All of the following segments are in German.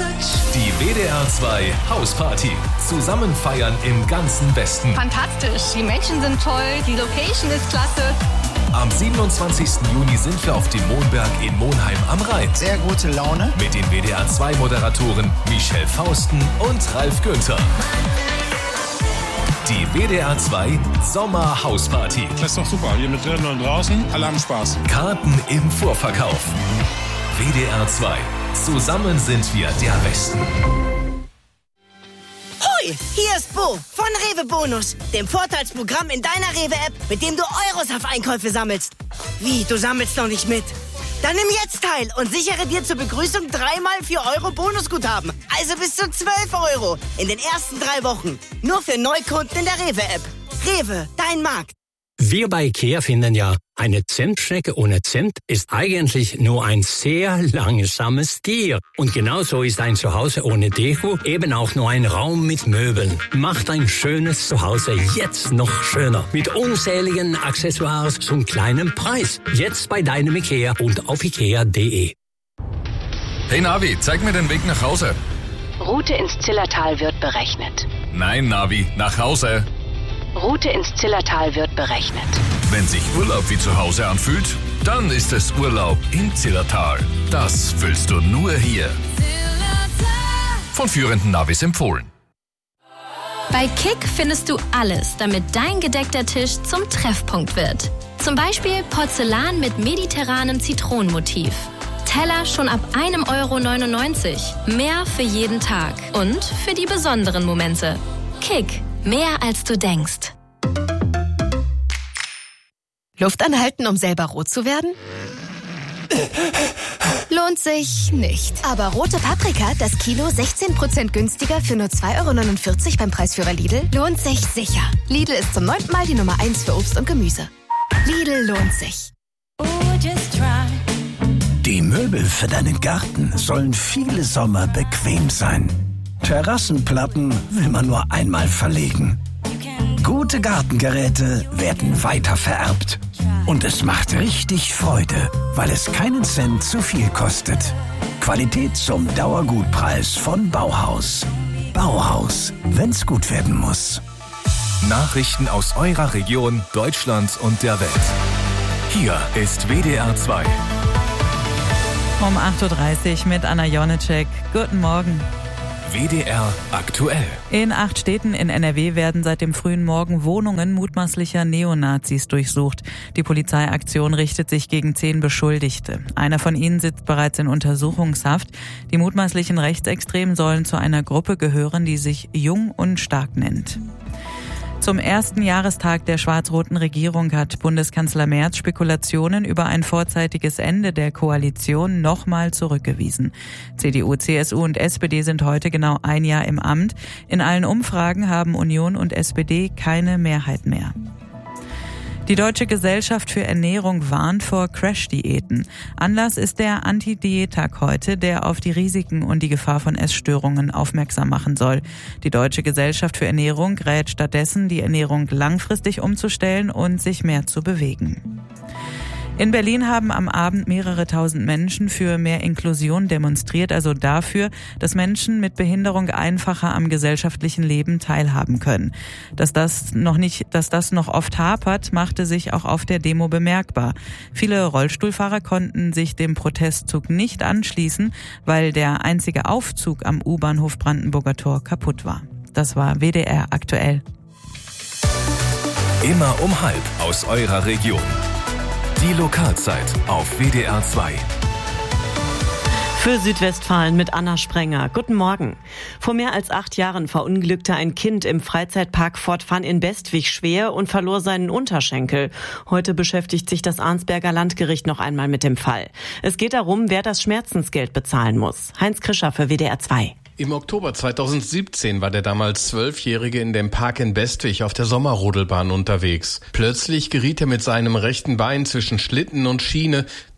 Die WDR 2 Hausparty. Zusammen feiern im ganzen Westen. Fantastisch, die Menschen sind toll, die Location ist klasse. Am 27. Juni sind wir auf dem Monberg in Monheim am Rhein. Sehr gute Laune. Mit den WDR 2 Moderatoren Michelle Fausten und Ralf Günther. Die WDR 2 Sommer-Hausparty. Das ist doch super. Hier mit drinnen und draußen. Alle haben Spaß. Karten im Vorverkauf. WDR 2. Zusammen sind wir der Westen. Hoi, hier ist Bo von Rewe Bonus, dem Vorteilsprogramm in deiner Rewe-App, mit dem du Euros auf Einkäufe sammelst. Wie, du sammelst noch nicht mit? Dann nimm jetzt teil und sichere dir zur Begrüßung 3x 4 Euro Bonusguthaben. Also bis zu 12 Euro in den ersten 3 Wochen. Nur für Neukunden in der Rewe-App. Rewe, dein Markt. Wir bei IKEA finden ja, eine Zentschnecke ohne Zimt ist eigentlich nur ein sehr langsames Tier. Und genauso ist ein Zuhause ohne Deko eben auch nur ein Raum mit Möbeln. Macht ein schönes Zuhause jetzt noch schöner. Mit unzähligen Accessoires zum kleinen Preis. Jetzt bei deinem IKEA und auf ikea.de. Hey Navi, zeig mir den Weg nach Hause. Route ins Zillertal wird berechnet. Nein, Navi, nach Hause. Route ins Zillertal wird berechnet. Wenn sich Urlaub wie zu Hause anfühlt, dann ist es Urlaub im Zillertal. Das fühlst du nur hier. Von führenden Navis empfohlen. Bei Kick findest du alles, damit dein gedeckter Tisch zum Treffpunkt wird. Zum Beispiel Porzellan mit mediterranem Zitronenmotiv. Teller schon ab 1,99 €. Mehr für jeden Tag und für die besonderen Momente. Kick. Mehr als du denkst. Luft anhalten, um selber rot zu werden? Lohnt sich nicht. Aber rote Paprika, das Kilo 16% günstiger für nur 2,49 € beim Preisführer Lidl, lohnt sich sicher. Lidl ist zum 9. Mal die Nummer 1 für Obst und Gemüse. Lidl lohnt sich. Die Möbel für deinen Garten sollen viele Sommer bequem sein. Terrassenplatten will man nur einmal verlegen. Gute Gartengeräte werden weiter vererbt. Und es macht richtig Freude, weil es keinen Cent zu viel kostet. Qualität zum Dauergutpreis von Bauhaus. Bauhaus, wenn's gut werden muss. Nachrichten aus eurer Region, Deutschland und der Welt. Hier ist WDR 2. Um 8:30 Uhr mit Anna Jonitschek. Guten Morgen. WDR aktuell. In 8 Städten in NRW werden seit dem frühen Morgen Wohnungen mutmaßlicher Neonazis durchsucht. Die Polizeiaktion richtet sich gegen 10 Beschuldigte. Einer von ihnen sitzt bereits in Untersuchungshaft. Die mutmaßlichen Rechtsextremen sollen zu einer Gruppe gehören, die sich Jung und Stark nennt. Zum ersten Jahrestag der schwarz-roten Regierung hat Bundeskanzler Merz Spekulationen über ein vorzeitiges Ende der Koalition nochmal zurückgewiesen. CDU, CSU und SPD sind heute genau 1 Jahr im Amt. In allen Umfragen haben Union und SPD keine Mehrheit mehr. Die Deutsche Gesellschaft für Ernährung warnt vor Crash-Diäten. Anlass ist der Anti-Diät-Tag heute, der auf die Risiken und die Gefahr von Essstörungen aufmerksam machen soll. Die Deutsche Gesellschaft für Ernährung rät stattdessen, die Ernährung langfristig umzustellen und sich mehr zu bewegen. In Berlin haben am Abend mehrere tausend Menschen für mehr Inklusion demonstriert, also dafür, dass Menschen mit Behinderung einfacher am gesellschaftlichen Leben teilhaben können. Dass das noch oft hapert, machte sich auch auf der Demo bemerkbar. Viele Rollstuhlfahrer konnten sich dem Protestzug nicht anschließen, weil der einzige Aufzug am U-Bahnhof Brandenburger Tor kaputt war. Das war WDR aktuell. Immer um 12:30 aus eurer Region. Die Lokalzeit auf WDR 2. Für Südwestfalen mit Anna Sprenger. Guten Morgen. Vor mehr als 8 Jahren verunglückte ein Kind im Freizeitpark Fort Fun in Bestwig schwer und verlor seinen Unterschenkel. Heute beschäftigt sich das Arnsberger Landgericht noch einmal mit dem Fall. Es geht darum, wer das Schmerzensgeld bezahlen muss. Heinz Krischer für WDR 2. Im Oktober 2017 war der damals 12-Jährige in dem Park in Bestwig auf der Sommerrodelbahn unterwegs. Plötzlich geriet er mit seinem rechten Bein zwischen Schlitten und Schiene.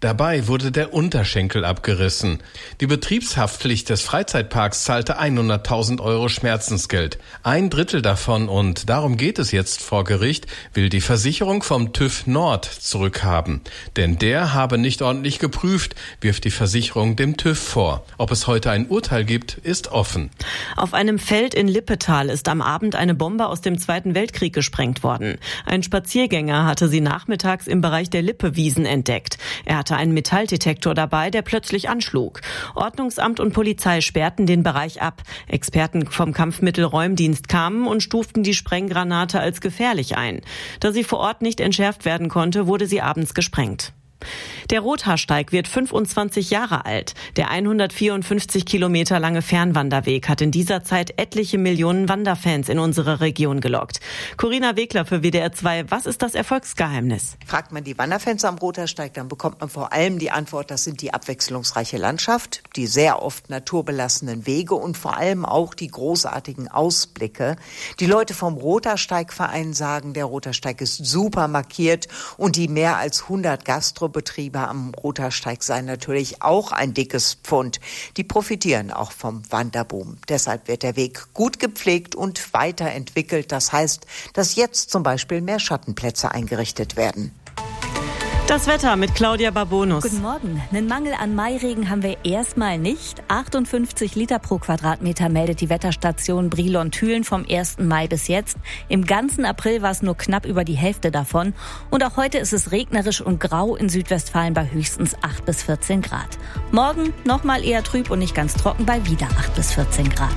Dabei wurde der Unterschenkel abgerissen. Die Betriebshaftpflicht des Freizeitparks zahlte 100.000 € Schmerzensgeld. 1/3 davon, und darum geht es jetzt vor Gericht, will die Versicherung vom TÜV Nord zurückhaben. Denn der habe nicht ordentlich geprüft, wirft die Versicherung dem TÜV vor. Ob es heute ein Urteil gibt, ist offen. Auf einem Feld in Lippetal ist am Abend eine Bombe aus dem Zweiten Weltkrieg gesprengt worden. Ein Spaziergänger hatte sie nachmittags im Bereich der Lippewiesen entdeckt. Er hatte einen Metalldetektor dabei, der plötzlich anschlug. Ordnungsamt und Polizei sperrten den Bereich ab. Experten vom Kampfmittelräumdienst kamen und stuften die Sprenggranate als gefährlich ein. Da sie vor Ort nicht entschärft werden konnte, wurde sie abends gesprengt. Der Rothaarsteig wird 25 Jahre alt. Der 154 Kilometer lange Fernwanderweg hat in dieser Zeit etliche Millionen Wanderfans in unsere Region gelockt. Corinna Wegler für WDR 2. Was ist das Erfolgsgeheimnis? Fragt man die Wanderfans am Rothaarsteig, dann bekommt man vor allem die Antwort, das sind die abwechslungsreiche Landschaft, die sehr oft naturbelassenen Wege und vor allem auch die großartigen Ausblicke. Die Leute vom Rothaarsteigverein sagen, der Rothaarsteig ist super markiert und die mehr als 100 Gastrobetriebe am Rothaarsteig seien natürlich auch ein dickes Pfund. Die profitieren auch vom Wanderboom. Deshalb wird der Weg gut gepflegt und weiterentwickelt. Das heißt, dass jetzt zum Beispiel mehr Schattenplätze eingerichtet werden. Das Wetter mit Claudia Babonus. Guten Morgen. Einen Mangel an Mairegen haben wir erstmal nicht. 58 Liter pro Quadratmeter meldet die Wetterstation Brilon-Thülen vom 1. Mai bis jetzt. Im ganzen April war es nur knapp über die Hälfte davon. Und auch heute ist es regnerisch und grau in Südwestfalen bei höchstens 8 bis 14 Grad. Morgen nochmal eher trüb und nicht ganz trocken bei wieder 8 bis 14 Grad.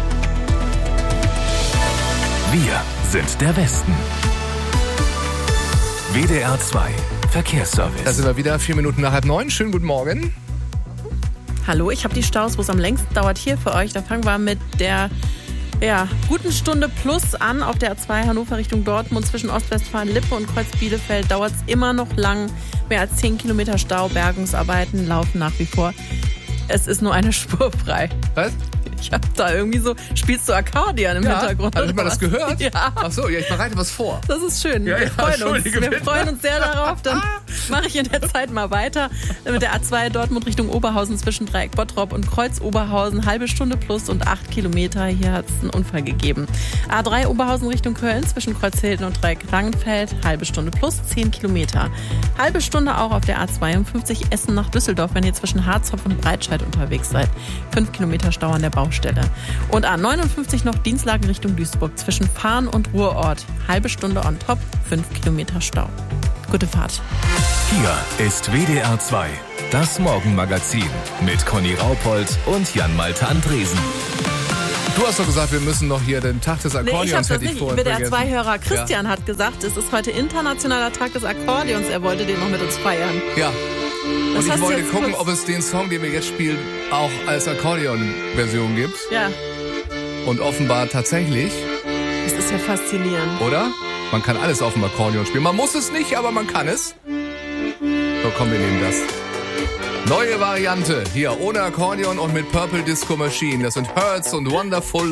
Wir sind der Westen. WDR 2 Verkehrsservice. Da sind wir wieder, 4 Minuten nach 8:30. Schönen guten Morgen. Hallo, ich habe die Staus, wo es am längsten dauert, hier für euch. Da fangen wir mit der guten Stunde plus an. Auf der A2 Hannover Richtung Dortmund zwischen Ostwestfalen-Lippe und Kreuz-Bielefeld dauert es immer noch lang. Mehr als 10 Kilometer Stau. Bergungsarbeiten laufen nach wie vor. Es ist nur eine Spur frei. Was? Ich hab da irgendwie so, spielst du Akkordeon im Hintergrund? Hat man das gehört? Ja. Ach so, ja, ich bereite was vor. Das ist schön. Ja, wir freuen uns. Wir freuen uns sehr darauf. Dann mache ich in der Zeit mal weiter. Mit der A2 Dortmund Richtung Oberhausen zwischen Dreieck Bottrop und Kreuz Oberhausen. Halbe Stunde plus und 8 Kilometer. Hier hat es einen Unfall gegeben. A3 Oberhausen Richtung Köln zwischen Kreuzhilden und Dreieck Langenfeld. Halbe Stunde plus 10 Kilometer. Halbe Stunde auch auf der A52 Essen nach Düsseldorf, wenn ihr zwischen Harzopf und Breitscheid unterwegs seid. 5 Kilometer Stau an der Baustelle. Und A59 noch Dienstlagen Richtung Duisburg zwischen Fahren und Ruhrort. Halbe Stunde on top, 5 Kilometer Stau. Gute Fahrt. Hier ist WDR 2, das Morgenmagazin mit Conny Raupold und Jan-Malte Andresen. Du hast doch gesagt, wir müssen noch hier den Tag des Akkordeons. Nee, ich habe das nicht. Der A2-Hörer Christian hat gesagt, es ist heute internationaler Tag des Akkordeons. Er wollte den noch mit uns feiern. Ja. Und ich wollte gucken, ob es den Song, den wir jetzt spielen, auch als Akkordeon-Version gibt. Ja. Und offenbar tatsächlich. Das ist ja faszinierend. Oder? Man kann alles auf dem Akkordeon spielen. Man muss es nicht, aber man kann es. So, komm, wir nehmen das. Neue Variante. Hier ohne Akkordeon und mit Purple Disco Machine. Das sind Hurts und Wonderful